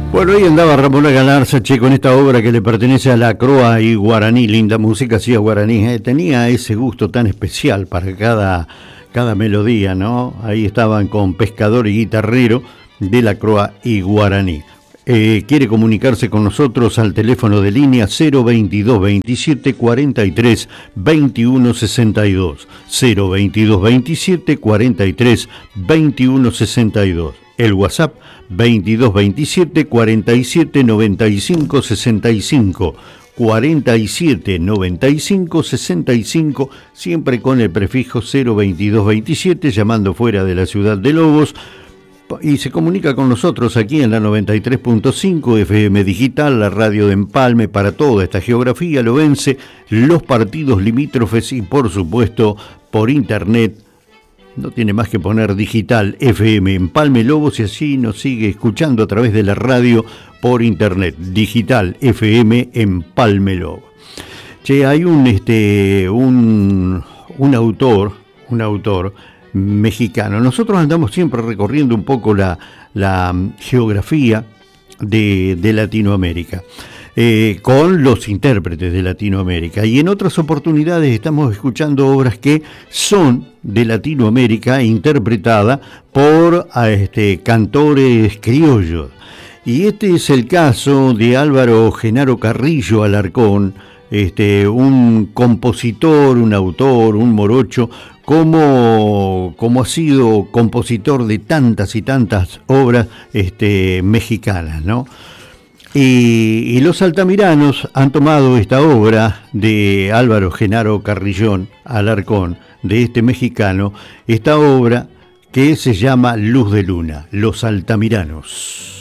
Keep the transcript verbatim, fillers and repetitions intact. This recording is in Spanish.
Bueno, ahí andaba Ramona Galarza, che, con esta obra que le pertenece a la Croa y Guaraní, linda música, hacía guaraní, eh, tenía ese gusto tan especial para cada, cada melodía, ¿no? Ahí estaban con Pescador y Guitarrero de la Croa y Guaraní. Eh, quiere comunicarse con nosotros al teléfono de línea cero veintidós veintisiete cuarenta y tres veintiuno sesenta y dos, cero veintidós veintisiete cuarenta y tres veintiuno sesenta y dos. El WhatsApp veintidós veintisiete cuarenta y siete noventa y cinco sesenta y cinco, cuarenta y siete noventa y cinco sesenta y cinco, siempre con el prefijo cero veintidós veintisiete, llamando fuera de la ciudad de Lobos, y se comunica con nosotros aquí en la noventa y tres punto cinco F M Digital, la radio de Empalme para toda esta geografía lobense, los partidos limítrofes y por supuesto por internet. No tiene más que poner digital F M Empalme Lobos y así nos sigue escuchando a través de la radio por internet, digital F M Empalme Lobos. Che, hay un este un un autor, un autor mexicano. Nosotros andamos siempre recorriendo un poco la, la geografía de, de Latinoamérica, eh, con los intérpretes de Latinoamérica. Y en otras oportunidades estamos escuchando obras que son de Latinoamérica, interpretada por a, este, cantores criollos. Y este es el caso de Álvaro Genaro Carrillo Alarcón, este, un compositor, un autor, un morocho, como, como ha sido compositor de tantas y tantas obras este, mexicanas, ¿no? Y, y los altamiranos han tomado esta obra de Álvaro Genaro Carrillón Alarcón, de este mexicano, esta obra que se llama Luz de Luna, Los Altamiranos.